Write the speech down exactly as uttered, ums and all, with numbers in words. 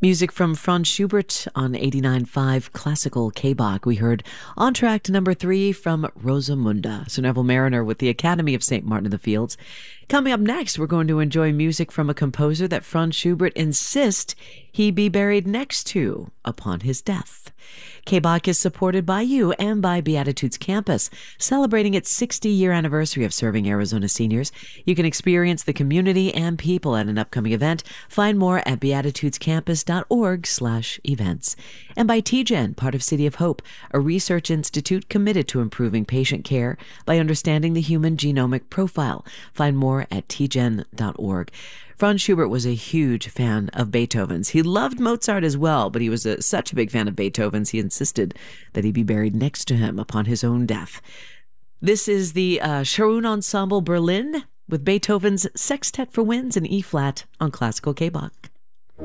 Music from Franz Schubert on eighty-nine point five Classical K-Bach. We heard Entr'acte number three from Rosamunda. Sir Neville Mariner with the Academy of Saint Martin in the Fields. Coming up next, we're going to enjoy music from a composer that Franz Schubert insists he be buried next to upon his death. K-Bach is supported by you and by Beatitudes Campus, celebrating its sixty-year anniversary of serving Arizona seniors. You can experience the community and people at an upcoming event. Find more at beatitudescampus.org slash events. And by T G E N, part of City of Hope, a research institute committed to improving patient care by understanding the human genomic profile. Find more at t gen dot org. Franz Schubert was a huge fan of Beethoven's. He loved Mozart as well, but he was a, such a big fan of Beethoven's, he insisted that he be buried next to him upon his own death. This is the uh, Scharoun Ensemble Berlin with Beethoven's Sextet for Winds in E-flat on Classical K-Bach.